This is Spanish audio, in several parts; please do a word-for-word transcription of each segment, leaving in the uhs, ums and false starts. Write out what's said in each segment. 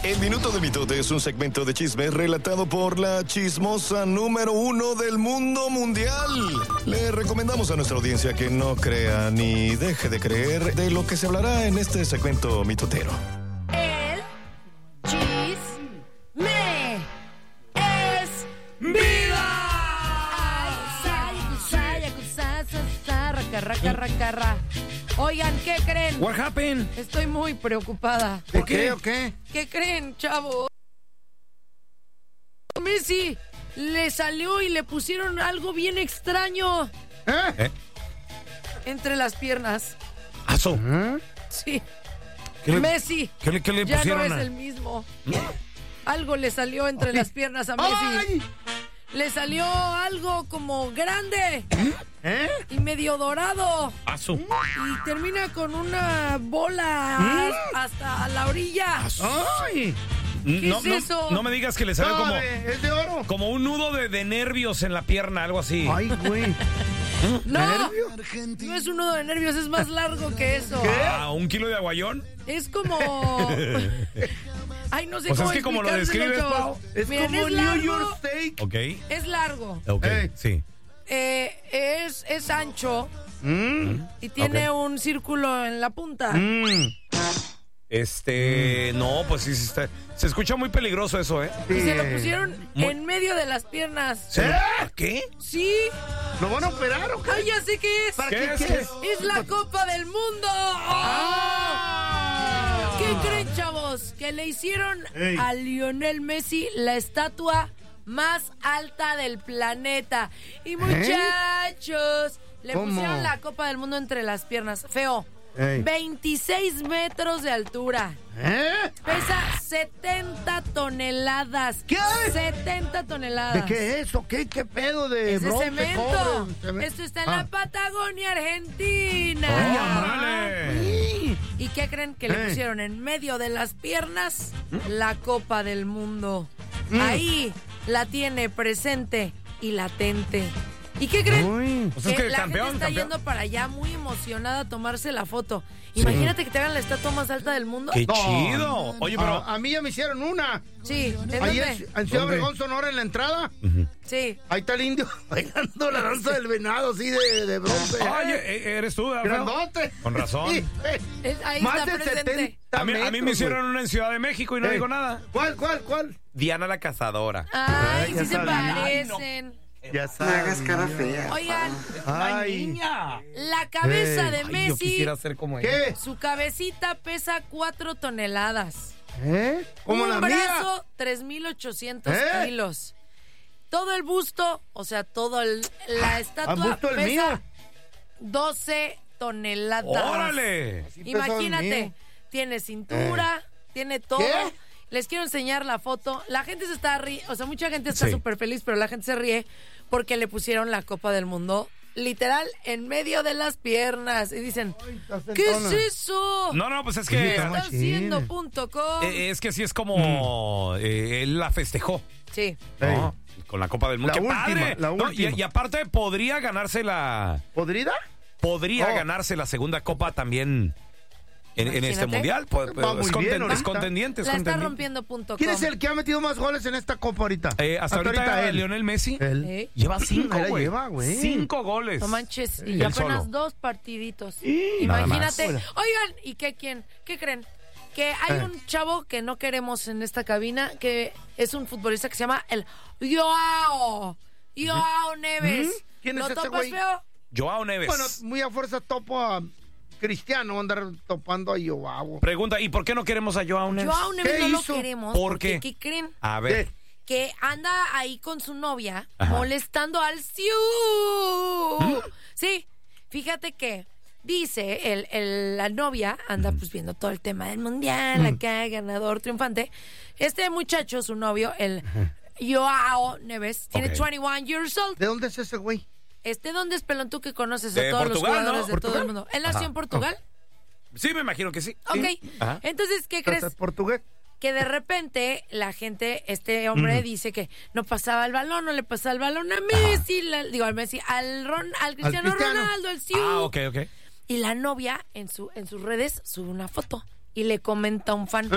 El Minuto de Mitote es un segmento de chismes relatado por la chismosa número uno del mundo mundial. Le recomendamos a nuestra audiencia que no crea ni deje de creer de lo que se hablará en este segmento mitotero. El chisme es vida. Raca, raca, raca. Oigan, ¿qué creen? What happened? Estoy muy preocupada. ¿Por qué o qué? ¿Qué creen, chavos? Messi le salió y le pusieron algo bien extraño ¿Eh? ¿Eh? entre las piernas. ¿Aso? ¿Eh? Sí. ¿Qué le, Messi ¿qué le, qué le ya pusieron? no es a... el mismo. Algo le salió entre Ay. las piernas a Messi. Ay. Le salió algo como grande. ¿Eh? Y medio dorado. Asu. Y termina con una bola ¿Mm? hasta la orilla. ¡Ay! ¿Qué no, es no, eso? No me digas que le salió no, como... De, es de oro. Como un nudo de, de nervios en la pierna, algo así. Ay, güey. No, no es un nudo de nervios, es más largo que eso. ¿Qué? Ah, ¿un kilo de aguayón? Es como... Ay, no sé pues cómo es que como lo describes, Pau. Es Miren, como es New largo, York Steak. Ok. Es largo. Ok, hey. sí. Eh, es, es ancho. Mm. Y tiene okay. un círculo en la punta. Mm. Este, mm. no, pues sí, sí está, se escucha muy peligroso eso, ¿eh? Y se lo pusieron muy... en medio de las piernas. ¿Eh? ¿Qué? Sí. ¿Lo van a operar o qué? Ay, ya sé qué es. ¿Para qué, qué, qué es? Es la Copa del Mundo. Ah. ¿Qué creen, chavos? Que le hicieron Ey. a Lionel Messi la estatua más alta del planeta. Y muchachos, ¿Eh? le ¿Cómo? pusieron la Copa del Mundo entre las piernas. Feo. Ey. veintiséis metros de altura. ¿Eh? Pesa setenta toneladas. ¿Qué? setenta toneladas. ¿De qué es eso? ¿Qué, qué pedo de es de bronce, cemento? cobre, cemento? Esto está en ah. la Patagonia Argentina. ¡Ay, amale! ¿Y qué creen? Que le eh. pusieron en medio de las piernas ¿Mm? la Copa del Mundo. Mm. Ahí la tiene presente y latente. ¿Y qué creen? Uy. O sea, es que la campeón, gente está campeón. yendo para allá muy emocionada a tomarse la foto. Imagínate sí. que te hagan la estatua más alta del mundo. ¡Qué no. chido! Oye, pero... A, a mí ya me hicieron una. Sí, ¿en Ahí dónde? en, en Ciudad Obregón, Sonora, en la entrada. Uh-huh. Sí. Ahí está el indio bailando la danza del venado, así de, de bronce. Oye, ¿eh? eres tú, ¿verdad? Grandote. Con razón. Sí, eh. es, ahí Más está de presente. setenta a, mí, a mí me hicieron wey. una en Ciudad de México y no eh. digo nada. ¿Cuál, cuál, cuál? Diana la Cazadora. Ay, Ay sí se parecen. No. Ya sabes. No hagas cara fea. Oigan, ay, niña. La cabeza Ey. de Ay, Messi. yo quisiera ser como ¿Qué? ella. Su cabecita pesa cuatro toneladas. ¿Eh? ¿Como Un la brazo, mía? tres mil ochocientos ¿Eh? kilos. Todo el busto, o sea, todo el, la estatua ¿El busto el pesa mío? doce toneladas. ¡Órale! Imagínate, tiene cintura, eh. tiene todo. ¿Qué? Les quiero enseñar la foto. La gente se está riendo, o sea, mucha gente está súper sí. feliz, pero la gente se ríe porque le pusieron la Copa del Mundo literal en medio de las piernas y dicen, ay, ¿qué es eso? No, no, pues es que está haciendo punto com. Eh, es que sí es como mm. eh, él la festejó. Sí. ¿No? Con la Copa del Mundo. La ¡Qué última, padre! la No, última. y, y aparte podría ganarse la... ¿Podrida? Podría oh. ganarse la segunda Copa también en, en este mundial. Pues, es, conten, es contendiente. Es la contendiente. está rompiendo punto com. ¿Quién es el que ha metido más goles en esta Copa ahorita? Eh, hasta, hasta ahorita, ahorita él. Lionel Messi. Él. ¿Eh? Lleva cinco, güey. Lleva, güey. Cinco goles. No manches. Y él apenas solo. dos partiditos. ¿Y? Imagínate. Oigan, ¿y qué quién? ¿Qué creen? Que hay eh. un chavo que no queremos en esta cabina, que es un futbolista que se llama el Joao. Joao Neves. ¿Mm? ¿Quién ¿Lo es ese topas, güey? feo? Joao Neves. Bueno, muy a fuerza topo a Cristiano, andar topando a Joao. Pregunta, ¿y por qué no queremos a Joao Neves? Joao Neves no hizo? lo queremos. ¿Por porque, qué? ¿qué creen? A ver. Que anda ahí con su novia, ajá, molestando al Siu. ¿Mm? Sí, fíjate que dice, el, el, la novia anda pues viendo todo el tema del mundial, mm. acá, ganador, triunfante. Este muchacho, su novio, el Joao Neves, tiene okay. veintiuno years old. ¿De dónde es ese güey? Este, ¿dónde es, pelón, tú que conoces de a todos Portugal, los jugadores ¿no? de ¿Portugal? todo el mundo? ¿Él nació ajá. en Portugal? Sí, me imagino que sí. Ok, sí. Entonces, ¿qué crees? ¿Es portugués? Que de repente la gente, este hombre mm. dice que no pasaba el balón, no le pasaba el balón a Messi, la, digo al Messi, al Ron, al Cristiano, al Cristiano Ronaldo, al Siu. Ah, ok, ok. Y la novia en su en sus redes sube una foto y le comenta a un fan,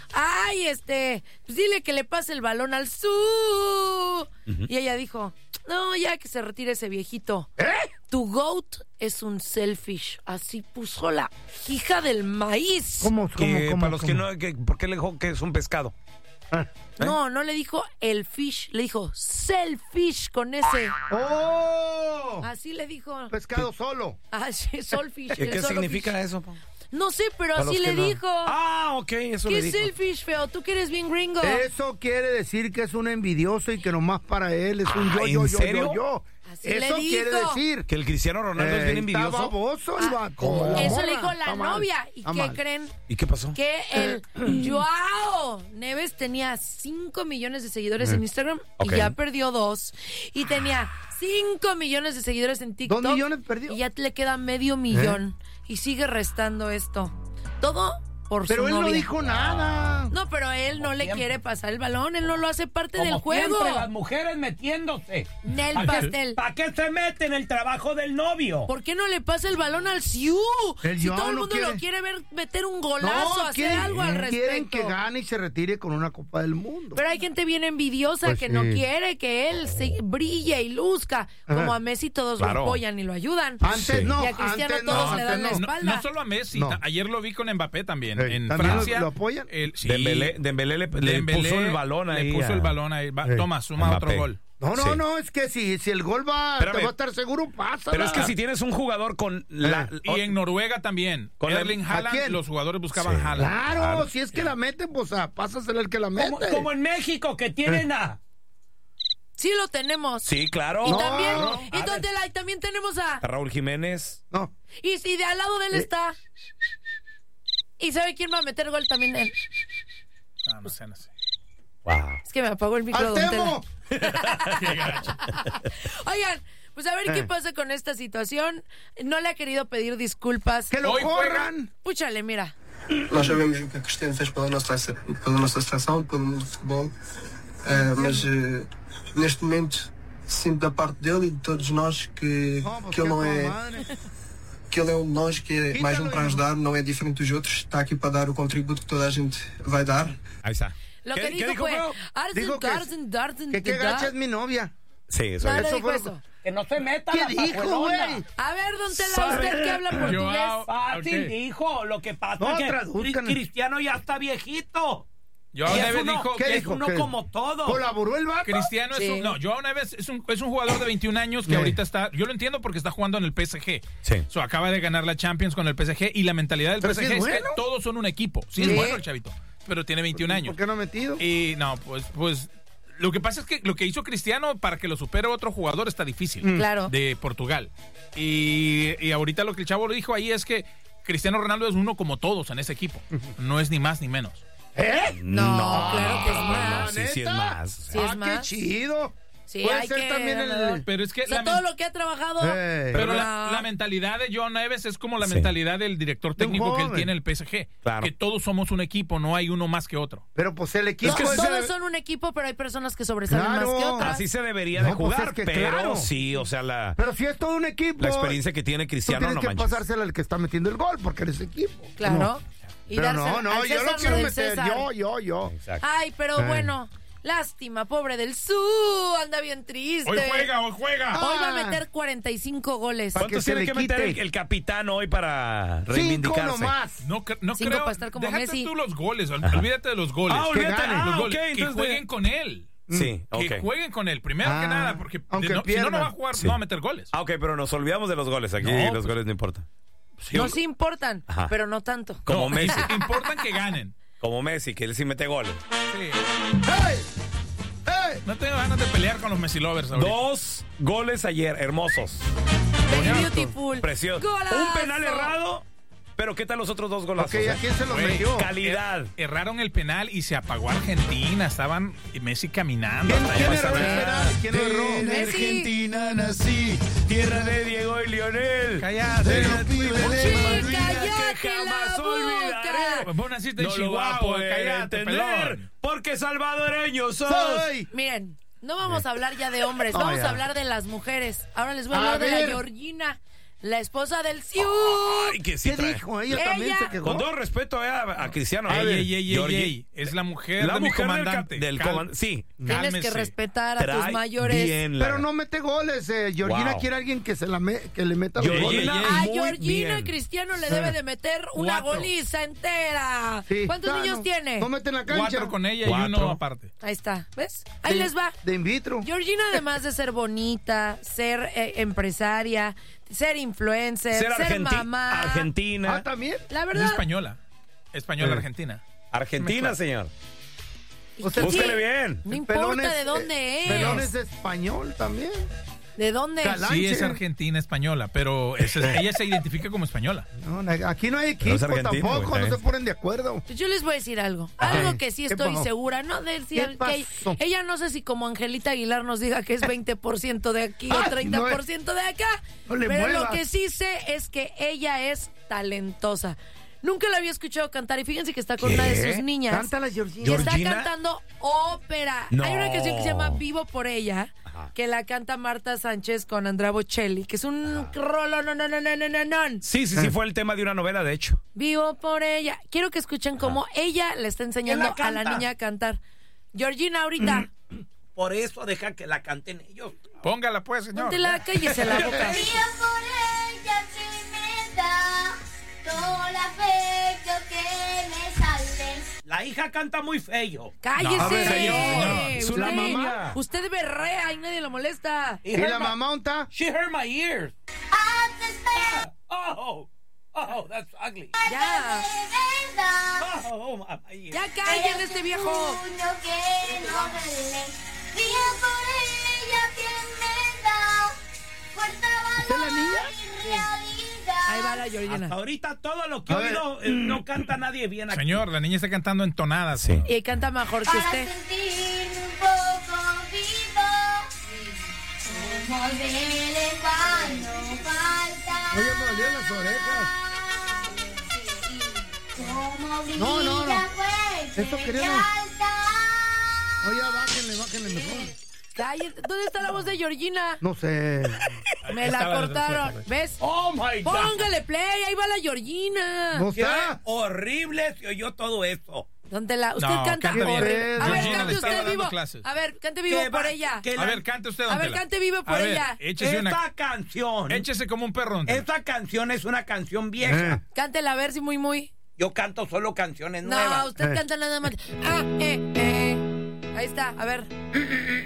ay, este, pues dile que le pase el balón al Su. Uh-huh. Y ella dijo, no, ya que se retire ese viejito. ¿Eh? Tu goat es un selfish. Así puso la hija del maíz. ¿Cómo, cómo, Que, cómo, para los cómo? que no, que, ¿por qué le dijo que es un pescado? Ah. No, no le dijo el fish, le dijo selfish con ese. ¡Oh! Así le dijo. Pescado solo. Ah, sí, solfish. ¿Qué, el qué solo significa fish. eso? Pa? No sé, pero Para así los le que no. dijo. Ah, ok, eso ¿Qué le es dijo. selfish, feo? Tú que eres bien gringo. Eso quiere decir que es un envidioso y que nomás para él es un Ah, yo, ¿en yo, yo, serio? yo, yo. Así Eso le quiere dijo. decir. Que el Cristiano Ronaldo es Eh, bien está envidioso. baboso el Ah, vato. la Eso morra. le dijo la Está mal, novia. ¿Y está qué mal. creen? ¿Y qué pasó? Que el Joao Neves tenía cinco millones de seguidores en Instagram Ok. y ya perdió dos. Y tenía cinco millones de seguidores en TikTok. ¿Dos millones perdió? Y ya le queda medio millón. Y sigue restando esto. Todo por Pero su él novia. no dijo nada. No, pero él no le quiere pasar el balón. Él no lo hace parte del Como juego. siempre, las mujeres metiéndose. Nel ¿Para qué- pastel. ¿Para qué se mete en el trabajo del novio? ¿Por qué no le pasa el balón al Siu? El Si Joao todo el no mundo quiere. lo quiere ver meter un golazo, hacer quieren, algo al respecto. quieren que gane y se retire con una Copa del Mundo. Pero hay gente bien envidiosa Pues que no sí. quiere que él se brille y luzca. Como Ajá. a Messi todos Claro. lo apoyan y lo ayudan. Antes Sí. no, Y a Cristiano antes todos no, le dan antes la no. No, espalda. no solo a Messi, No. ta- ayer lo vi con Mbappé también. Ey, en ¿también Francia. lo- lo apoyan? el- sí, Dembélé, Dembélé le, le Dembélé puso el balón ahí. Le puso a- el balón ahí. Va, Ey. toma, suma Mbappé. otro gol. No, no, Sí. no, es que si, si el gol va, Espérame. te va a estar seguro, pasa. Pero es que si tienes un jugador con la... Y en Noruega también. Con el- Erling ¿a Haaland, quién? los jugadores buscaban Sí. Haaland. Claro, Claro. si es que la meten, pues ah, pásasela el que la mete. Como, como en México, que tienen a... Sí lo tenemos. Sí, claro. Y No, también, no, y donde la- y también tenemos a... A Raúl Jiménez. No. Y si de al lado de él Eh. está... ¿Y sabe quién va a meter gol también él? No, no sé, no sé. Wow. Es que me apagó el micro. ¡Al don Tela. Temo! Oigan, pues a ver qué Eh. pasa con esta situación. No le ha querido pedir disculpas. ¡Que lo Hoy corran! Púchale, mira. Nós sabemos o que a Cristiano fez pela nossa, pela nossa seleção, pelo mundo do futebol, eh, mas eh, neste momento sinto da parte dele e de todos nós que, No, pues que ele qué não toda é madre. que ele é um de nós, que é mais um para ajudar, não é diferente dos outros, está aqui para dar o contributo que toda a gente vai dar. Ahí está. Lo ¿Qué- que qué dijo, dijo, fue... feo? Arden, Dijo que- Darden, Darden, Que qué da- gacha es mi novia. Sí, eso No, es. no Eso dijo fue- eso. Que no se meta ¿Qué la dijo, pajuelona. güey? A ver, don Tela, usted que habla portugués. Joao, Fácil, ok. dijo. Lo que pasa No, es que traduzcan. Cri- Cristiano ya está viejito. Joao Y es Neves uno, dijo ¿qué que que es dijo? uno ¿Qué? como todo. ¿Colaboró el vato? Cristiano es Sí. un... No, Joao Neves es un, es un jugador de veintiún años que Eh. ahorita está... Yo lo entiendo porque está jugando en el P S G. Sí. So, acaba de ganar la Champions con el P S G y la mentalidad del Pero P S G sí es es, que bueno. todos son un equipo. Sí, Sí. es bueno el chavito, pero tiene veintiún años. ¿Por qué no ha metido? Y no, pues, pues lo que pasa es que lo que hizo Cristiano para que lo supere otro jugador está difícil. Claro. De Portugal. Y, y ahorita lo que el chavo lo dijo ahí es que Cristiano Ronaldo es uno como todos en ese equipo. No es ni más ni menos. ¿Eh? No, claro que es no, más. sí, sí es ¿Neta? más. Sí, ah, es qué más. chido. Sí, Puede hay ser que... también el... Pero es que O sea, la todo men- lo que ha trabajado... Eh, pero No. la, la mentalidad de Joao Neves es como la Sí. mentalidad del director De un técnico que él joven. tiene en el P S G. Claro. Que todos somos un equipo, no hay uno más que otro. Pero pues el equipo... No, que sí todos se- son un equipo, pero hay personas que sobresalen Claro. más que otras. Así se debería No, de pues jugar, es que pero claro. sí, o sea, la, Pero si es todo un equipo... la experiencia que tiene Tú Cristiano, tienes no que manches. pasársela al que está metiendo el gol, porque eres equipo. Claro. No. Y Pero dársela no, no, al yo César lo quiero del meter. César. Yo, yo, yo. Exacto. Ay, pero Ay. bueno, lástima, pobre del Su, anda bien triste. Hoy juega, hoy juega. Hoy va a Ah. meter cuarenta y cinco goles. Pa' que ¿Cuántos se tiene le que meter quite. el, el capitán hoy para Cinco reivindicarse? nomás. No, cre- no Cinco creo. para estar como déjate Messi. tú los goles, ol- olvídate de los goles. Ah, Que olvídate. ganen. Ah, Los ok, goles, que entonces jueguen de- con él. Sí, Que ok. jueguen con él, primero Ah, que nada, porque aunque de no- si no, no pierdan. va a jugar, Sí. no va a meter goles. Ah, ok, pero nos olvidamos de los goles. Aquí No, los pues- goles no importan. No sí importan, Ajá. pero no tanto. Como No, Messi. Importan que ganen. Como Messi, que él sí mete goles. Sí. ¡Hey! ¡Hey! No tengo ganas de pelear con los Messi lovers ahorita. Dos goles ayer, hermosos. Very beautiful. Precioso. Golazo. Un penal errado, pero ¿qué tal los otros dos golazos? Ok, ¿a eh? quién se los Güey, metió? Calidad. Er- erraron el penal y se apagó Argentina. Estaban Messi caminando. ¿Quién, hasta quién ahí erró el pasaba. penal? ¿Quién lo erró? En Argentina nací, tierra de Diego y Lionel. Cállate. Sí, cállate que jamás la olvidaré. boca. Vos naciste en No lo va a Chihuahua, poder cállate, entender, pelón. porque salvadoreño sos. Soy. Miren, no vamos a hablar ya de hombres, Oh, vamos ya. a hablar de las mujeres. Ahora les voy a A hablar de ver. la Georgina, La esposa del Siu. Ay, que sí ¿Qué trae. dijo? Ella, Ella- también se quejó. Con todo respeto eh, a, a Cristiano. Ey, A ver, ey, ey, ey, Georgie- ey. Es la mujer La de mi mujer del, comandante. cap- del Cal- comandante. Sí. Tienes que Cálmese. respetar a tus Trae mayores. bien la- Pero no mete goles. Eh. Georgina Wow. quiere a alguien que, se la me- que le meta los goles. Georgina, A muy Georgina bien. Cristiano le debe de meter una Cuatro. goliza entera. Sí. ¿Cuántos Ah, niños no, tiene? No mete en la cancha. Cuatro con ella Cuatro. y uno aparte. Ahí está, ¿ves? Ahí De- les va. De in vitro. Georgina, además de ser bonita, ser eh, empresaria, ser influencer, Ser, ser, argenti- mamá. Argentina. Ah, también. La Es verdad. española. Española, Sí. argentina. Argentina, señor. ¿y Usted- qué? Búsquele bien. No importa Pelón es- de dónde es. Pelón es español también. ¿De dónde? Galán. Sí, Lanche. es argentina, española, pero es- ella se identifica como española. No, na- aquí no hay Pero es equipo argentino, tampoco, güey, no ¿eh? se ponen de acuerdo. Pues yo les voy a decir algo. Algo que sí ¿Qué estoy pasó? segura, ¿no? De si ¿Qué el- que pasó? ella no sé si como Angelita Aguilar nos diga que es veinte por ciento de aquí o Ay, treinta por ciento de acá. No le pero lo muevas. que sí sé es que ella es talentosa. Nunca la había escuchado cantar y fíjense que está con ¿Qué? una de sus niñas. Cántala, Y Georgina. está ¿Georgina? cantando ópera. No. Hay una canción que se llama Vivo por ella, que la canta Marta Sánchez con Andrea Bocelli, que es un rolo, no, no, no, no, no, no, no. Sí, sí, sí, fue el tema de una novela, de hecho. Vivo por ella. Quiero que escuchen cómo ella le está enseñando ¿Quién la a la canta? niña a cantar. Georgina, ahorita, Por eso deja que la canten ellos. Póngala pues, señor. ponte la cállese la boca. Vivo por ella que me da todo el afecto que me salve. La hija canta muy feo. ¡Cállese! No, a ver, señor, Usted- es una mamá. Usted berrea y nadie lo molesta. He ¿Y heard la my- mamá dónde está? She hurt my ears. Antes me Oh, oh, that's ugly. Ya, de verdad. Oh, my, my ears. ya callen este viejo. Puño que no duele. Vivo por ella que me da fuerza, ¿Esta es la niña? valor y realidad. Ahí va la Georgina. Hasta ahorita todo lo que he A ver. oído eh, no canta nadie bien aquí. Señor, la niña está cantando entonadas. Sí. Y canta mejor que Para usted. sentirme un poco vivo, como duele cuando falta. Oye, me dolían las orejas. Como brilla No, no, no. fuerte Eso y queremos. alta. Oye, bájenle, bájenle mejor. Cállate. ¿Dónde está la voz de Georgina? No sé. Me la cortaron. ¿Ves? Oh, my God. Póngale play, ahí va la Georgina. No Qué está. horrible se oyó todo eso. ¿Dónde la? Usted No, canta canta bien. horrible. A ver, Georgina cante le está usted dando vivo. clases. A ver, cante vivo Que por va- ella. que A la- ver, cante usted, don A ver, Tela. cante vivo por A ver, ella. Échese Esa una, canción, échese como un perro, don Tela. esa canción es una canción vieja. Eh. Cántela a ver si muy, muy. Yo canto solo canciones No, nuevas. usted Eh. canta nada más. Ah, eh, eh. Ahí está, a ver.